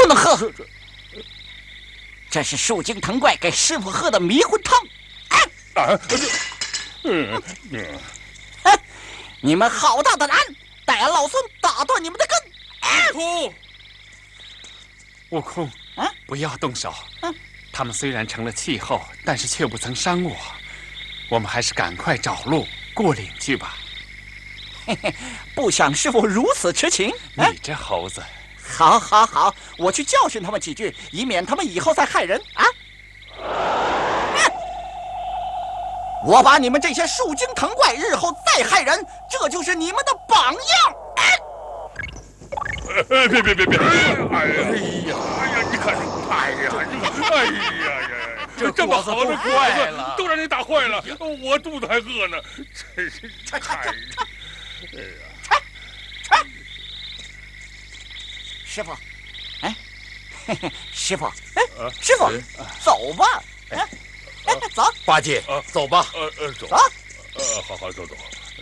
能喝。这是树精藤怪给师傅喝的迷魂汤。你们好大的胆，待俺老孙打断你们的根！ 悟空，不要动手。他们虽然成了气候，但是却不曾伤我。我们还是赶快找路过岭去吧。 不想师傅如此痴情。 你这猴子！ 好，好，好，我去教训他们几句，以免他们以后再害人啊！我把你们这些树精藤怪日后再害人，这就是你们的榜样！ 别！哎呀！你看，哎呀！这么好的果子都让你打坏了，我肚子还饿呢，真是太…… 师傅，师傅，师傅，走吧，走， 八戒，走吧， 走，好，走。